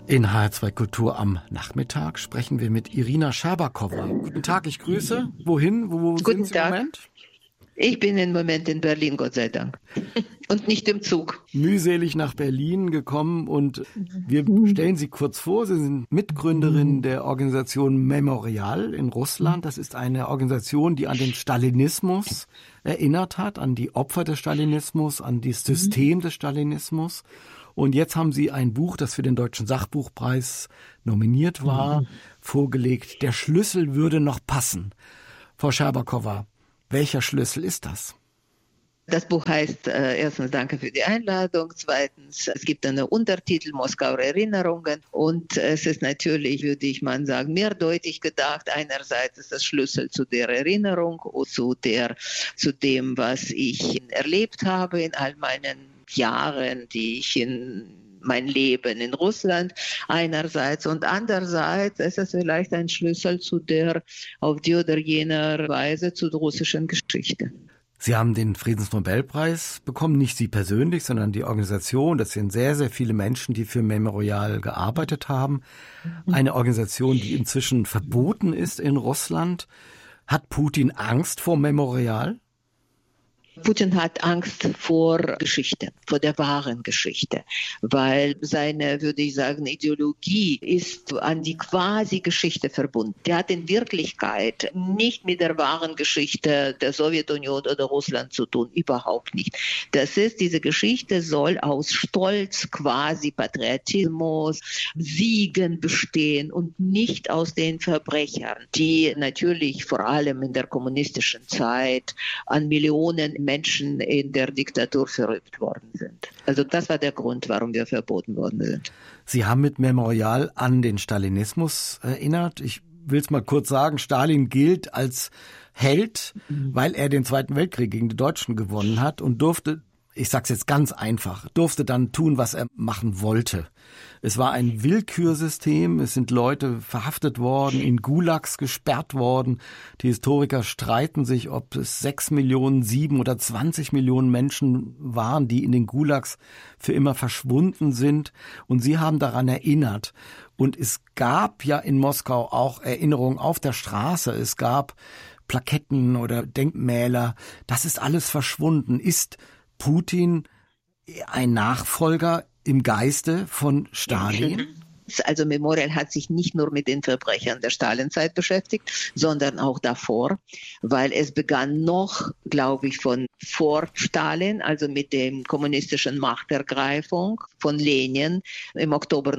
In HR2 Kultur am Nachmittag sprechen wir mit Irina Scherbakowa. Guten Tag, ich grüße. Wohin? Wo Guten sind Sie im Tag. Moment? Ich bin im Moment in Berlin, Gott sei Dank. Und nicht im Zug. Mühselig nach Berlin gekommen und wir stellen Sie kurz vor. Sie sind Mitgründerin der Organisation Memorial in Russland. Das ist eine Organisation, die an den Stalinismus erinnert hat, an die Opfer des Stalinismus, an das System des Stalinismus. Und jetzt haben Sie ein Buch, das für den Deutschen Sachbuchpreis nominiert war, vorgelegt. Der Schlüssel würde noch passen. Frau Scherbakowa, welcher Schlüssel ist das? Das Buch heißt, erstens danke für die Einladung, zweitens, es gibt einen Untertitel, Moskauer Erinnerungen, und es ist natürlich, würde ich mal sagen, mehrdeutig gedacht. Einerseits ist das Schlüssel zu der Erinnerung und zu dem, was ich erlebt habe in all meinen Jahren, die ich in mein Leben in Russland einerseits, und andererseits ist es vielleicht ein Schlüssel zu der auf die oder jener Weise zur russischen Geschichte. Sie haben den Friedensnobelpreis bekommen, nicht Sie persönlich, sondern die Organisation. Das sind sehr, sehr viele Menschen, die für Memorial gearbeitet haben. Eine Organisation, die inzwischen verboten ist in Russland. Hat Putin Angst vor Memorial? Putin hat Angst vor Geschichte, vor der wahren Geschichte, weil seine, würde ich sagen, Ideologie ist an die Quasi-Geschichte verbunden. Der hat in Wirklichkeit nicht mit der wahren Geschichte der Sowjetunion oder Russland zu tun, überhaupt nicht. Diese Geschichte soll aus Stolz, Quasi-Patriotismus, Siegen bestehen und nicht aus den Verbrechern, die natürlich vor allem in der kommunistischen Zeit an Millionen Menschen in der Diktatur verrückt worden sind. Also das war der Grund, warum wir verboten worden sind. Sie haben mit Memorial an den Stalinismus erinnert. Ich will es mal kurz sagen, Stalin gilt als Held, weil er den Zweiten Weltkrieg gegen die Deutschen gewonnen hat und durfte, ich sag's jetzt ganz einfach, durfte dann tun, was er machen wollte. Es war ein Willkürsystem, es sind Leute verhaftet worden, in Gulags gesperrt worden. Die Historiker streiten sich, ob es 6 Millionen, 7 oder 20 Millionen Menschen waren, die in den Gulags für immer verschwunden sind. Und sie haben daran erinnert. Und es gab ja in Moskau auch Erinnerungen auf der Straße. Es gab Plaketten oder Denkmäler. Das ist alles verschwunden. Ist Putin ein Nachfolger im Geiste von Stalin? Also Memorial hat sich nicht nur mit den Verbrechern der Stalinzeit beschäftigt, sondern auch davor, weil es begann noch, glaube ich, von vor Stalin, also mit dem kommunistischen Machtergreifung von Lenin im Oktober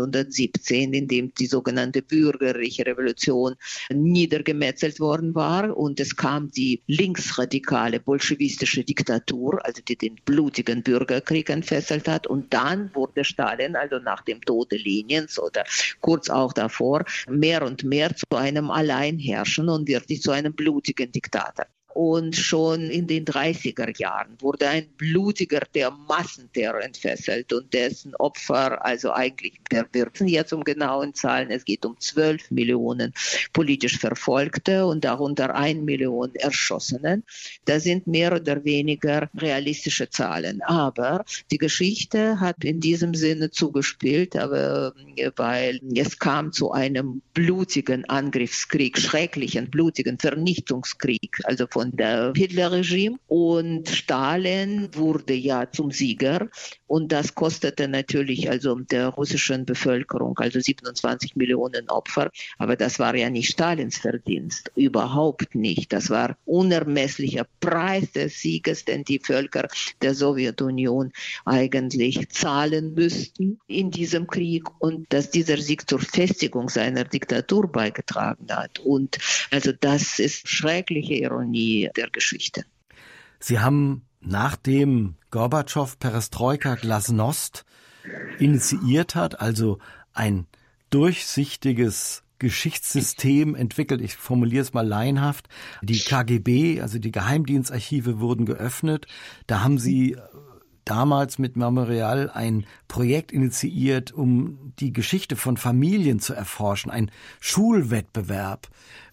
1917, in dem die sogenannte bürgerliche Revolution niedergemetzelt worden war, und es kam die linksradikale bolschewistische Diktatur, also die den blutigen Bürgerkrieg entfesselt hat, und dann wurde Stalin, also nach dem Tode Lenins oder kurz auch davor, mehr und mehr zu einem Alleinherrschen und wirklich zu einem blutigen Diktator. Und schon in den 30er Jahren wurde ein blutiger Massenterror entfesselt und dessen Opfer, also eigentlich, der wird jetzt um genauen Zahlen, es geht um 12 Millionen politisch Verfolgte und darunter 1 Million Erschossenen. Das sind mehr oder weniger realistische Zahlen. Aber die Geschichte hat in diesem Sinne zugespielt, weil es kam zu einem blutigen Angriffskrieg, schrecklichen, blutigen Vernichtungskrieg, also von der Hitler-Regime, und Stalin wurde ja zum Sieger, und das kostete natürlich also der russischen Bevölkerung, also 27 Millionen Opfer, aber das war ja nicht Stalins Verdienst, überhaupt nicht. Das war unermesslicher Preis des Sieges, den die Völker der Sowjetunion eigentlich zahlen müssten in diesem Krieg, und dass dieser Sieg zur Festigung seiner Diktatur beigetragen hat. Und also das ist schreckliche Ironie der Geschichte. Sie haben, nachdem Gorbatschow Perestroika, Glasnost initiiert hat, also ein durchsichtiges Geschichtssystem entwickelt, ich formuliere es mal laienhaft, die KGB, also die Geheimdienstarchive, wurden geöffnet. Da haben Sie damals mit Memorial ein Projekt initiiert, um die Geschichte von Familien zu erforschen, ein Schulwettbewerb.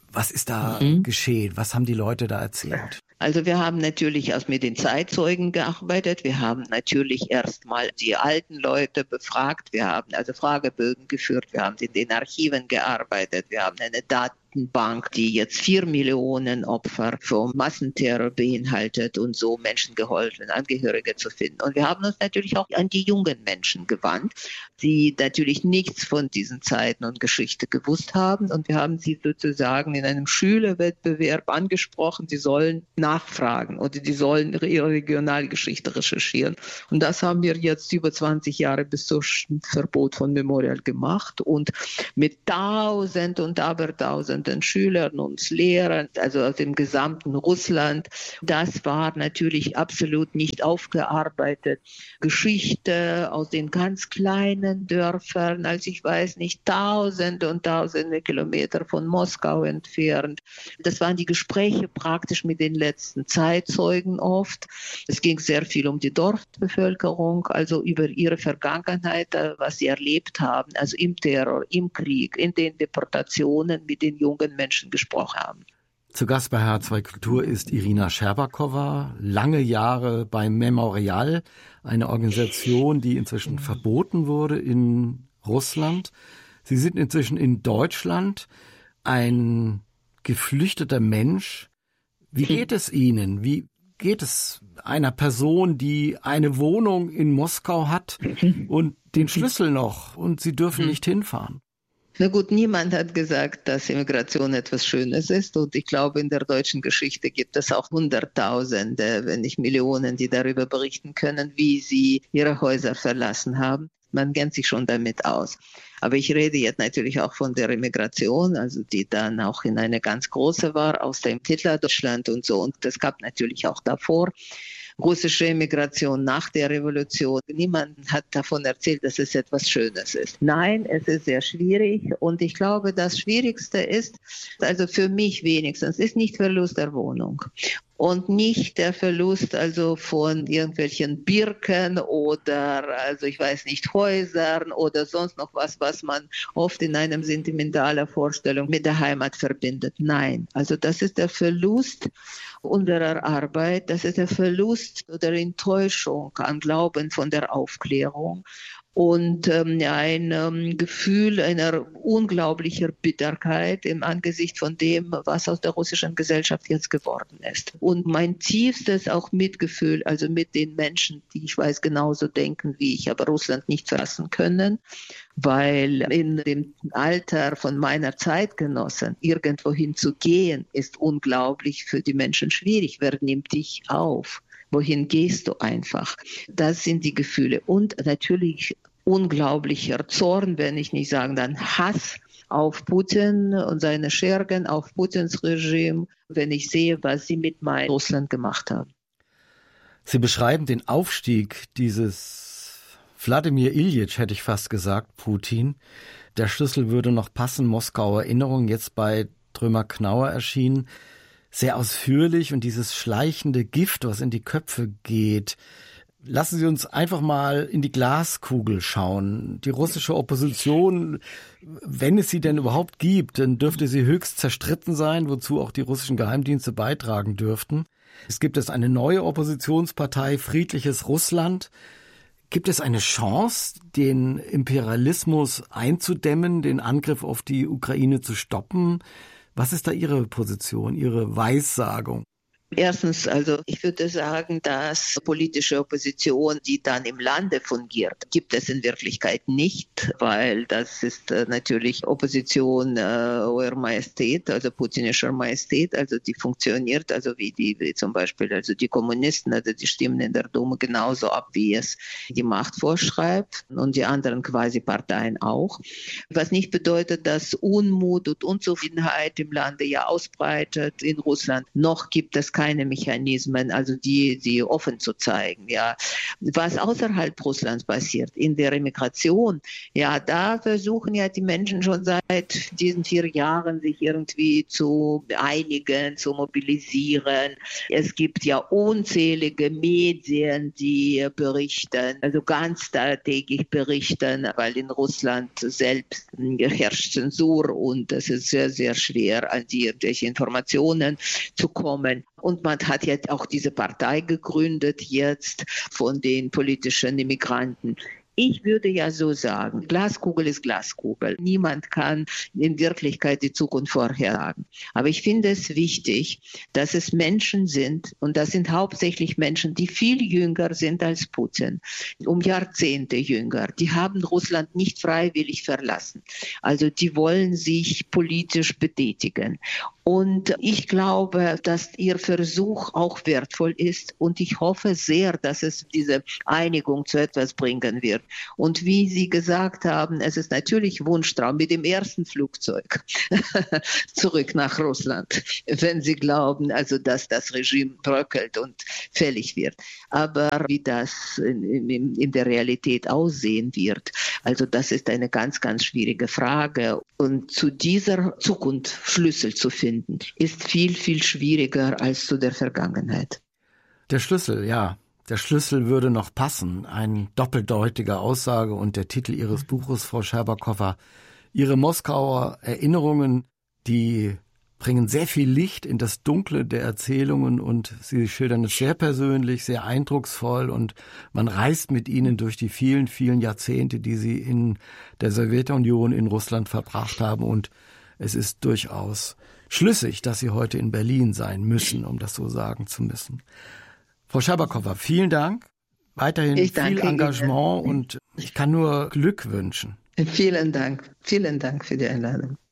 Was ist da geschehen? Was haben die Leute da erzählt? Also wir haben natürlich auch mit den Zeitzeugen gearbeitet. Wir haben natürlich erstmal die alten Leute befragt. Wir haben also Fragebögen geführt. Wir haben in den Archiven gearbeitet. Wir haben eine Datenbank, die jetzt 4 Millionen Opfer vom Massenterror beinhaltet und so Menschen geholfen, Angehörige zu finden. Und wir haben uns natürlich auch an die jungen Menschen gewandt, die natürlich nichts von diesen Zeiten und Geschichte gewusst haben. Und wir haben sie sozusagen in einem Schülerwettbewerb angesprochen. Sie sollen nachfragen oder die sollen ihre Regionalgeschichte recherchieren. Und das haben wir jetzt über 20 Jahre bis zum Verbot von Memorial gemacht und mit Tausenden und Abertausenden Schülern und Lehrern, also aus dem gesamten Russland. Das war natürlich absolut nicht aufgearbeitet. Geschichte aus den ganz kleinen Dörfern, also ich weiß nicht, Tausende und Tausende Kilometer von Moskau entfernt. Das waren die Gespräche praktisch mit den letzten Zeitzeugen oft. Es ging sehr viel um die Dorfbevölkerung, also über ihre Vergangenheit, was sie erlebt haben, also im Terror, im Krieg, in den Deportationen mit den jungen Menschen gesprochen haben. Zu Gast bei H2 Kultur ist Irina Scherbakowa, lange Jahre beim Memorial, eine Organisation, die inzwischen verboten wurde in Russland. Sie sind inzwischen in Deutschland, ein geflüchteter Mensch. Wie geht es Ihnen? Wie geht es einer Person, die eine Wohnung in Moskau hat und den Schlüssel noch und Sie dürfen nicht hinfahren? Na gut, niemand hat gesagt, dass Immigration etwas Schönes ist. Und ich glaube, in der deutschen Geschichte gibt es auch Hunderttausende, wenn nicht Millionen, die darüber berichten können, wie sie ihre Häuser verlassen haben. Man kennt sich schon damit aus. Aber ich rede jetzt natürlich auch von der Immigration, also die dann auch in eine ganz große war, aus dem Hitlerdeutschland und so. Und das gab natürlich auch davor russische Immigration nach der Revolution. Niemand hat davon erzählt, dass es etwas Schönes ist. Nein, es ist sehr schwierig. Und ich glaube, das Schwierigste ist, also für mich wenigstens, ist nicht Verlust der Wohnung. Und nicht der Verlust also von irgendwelchen Birken oder, also ich weiß nicht, Häusern oder sonst noch was man oft in einem sentimentalen Vorstellung mit der Heimat verbindet. Nein, also das ist der Verlust unserer Arbeit, das ist der Verlust oder Enttäuschung an Glauben von der Aufklärung. Und ein Gefühl einer unglaublicher Bitterkeit im Angesicht von dem, was aus der russischen Gesellschaft jetzt geworden ist. Und mein tiefstes auch Mitgefühl, also mit den Menschen, die ich weiß genauso denken wie ich, aber Russland nicht verlassen können, weil in dem Alter von meiner Zeitgenossen irgendwohin zu gehen, ist unglaublich für die Menschen schwierig. Wer nimmt dich auf? Wohin gehst du einfach? Das sind die Gefühle. Und natürlich unglaublicher Zorn, wenn ich nicht sagen, dann Hass auf Putin und seine Schergen, auf Putins Regime, wenn ich sehe, was sie mit meinem Russland gemacht haben. Sie beschreiben den Aufstieg dieses Wladimir Iljitsch, hätte ich fast gesagt, Putin. Der Schlüssel würde noch passen, Moskauer Erinnerung, jetzt bei Trümmer-Knauer erschienen. Sehr ausführlich und dieses schleichende Gift, was in die Köpfe geht. Lassen Sie uns einfach mal in die Glaskugel schauen. Die russische Opposition, wenn es sie denn überhaupt gibt, dann dürfte sie höchst zerstritten sein, wozu auch die russischen Geheimdienste beitragen dürften. Es gibt jetzt eine neue Oppositionspartei, Friedliches Russland. Gibt es eine Chance, den Imperialismus einzudämmen, den Angriff auf die Ukraine zu stoppen? Was ist da Ihre Position, Ihre Weissagung? Erstens, also ich würde sagen, dass politische Opposition, die dann im Lande fungiert, gibt es in Wirklichkeit nicht, weil das ist natürlich Opposition Eurer Majestät, also putinischer Majestät, also die funktioniert, also wie zum Beispiel also die Kommunisten, also die stimmen in der Dume genauso ab, wie es die Macht vorschreibt und die anderen quasi Parteien auch. Was nicht bedeutet, dass Unmut und Unzufriedenheit im Lande ja ausbreitet in Russland. Noch gibt es keine Mechanismen, also die offen zu zeigen. Ja, was außerhalb Russlands passiert, in der Immigration, ja, da versuchen ja die Menschen schon seit diesen 4 Jahren sich irgendwie zu einigen, zu mobilisieren. Es gibt ja unzählige Medien, die berichten, also ganz täglich berichten, weil in Russland selbst herrscht Zensur und es ist sehr, sehr schwer, an irgendwelche Informationen zu kommen. Und man hat jetzt auch diese Partei gegründet jetzt von den politischen Immigranten. Ich würde ja so sagen, Glaskugel ist Glaskugel. Niemand kann in Wirklichkeit die Zukunft vorhersagen. Aber ich finde es wichtig, dass es Menschen sind, und das sind hauptsächlich Menschen, die viel jünger sind als Putin, um Jahrzehnte jünger. Die haben Russland nicht freiwillig verlassen. Also die wollen sich politisch betätigen. Und ich glaube, dass Ihr Versuch auch wertvoll ist. Und ich hoffe sehr, dass es diese Einigung zu etwas bringen wird. Und wie Sie gesagt haben, es ist natürlich Wunschtraum mit dem ersten Flugzeug zurück nach Russland, wenn Sie glauben, also dass das Regime bröckelt und fällig wird. Aber wie das in der Realität aussehen wird, also das ist eine ganz, ganz schwierige Frage. Und zu dieser Zukunft Schlüssel zu finden, ist viel, viel schwieriger als zu der Vergangenheit. Der Schlüssel, ja. Der Schlüssel würde noch passen. Eine doppeldeutige Aussage und der Titel Ihres Buches, Frau Scherbakowa. Ihre Moskauer Erinnerungen, die bringen sehr viel Licht in das Dunkle der Erzählungen und Sie schildern es sehr persönlich, sehr eindrucksvoll und man reist mit Ihnen durch die vielen, vielen Jahrzehnte, die Sie in der Sowjetunion, in Russland verbracht haben und es ist durchaus schlüssig, dass Sie heute in Berlin sein müssen, um das so sagen zu müssen. Frau Scherbakowa, vielen Dank. Weiterhin viel Engagement Ihnen. Und ich kann nur Glück wünschen. Vielen Dank. Vielen Dank für die Einladung.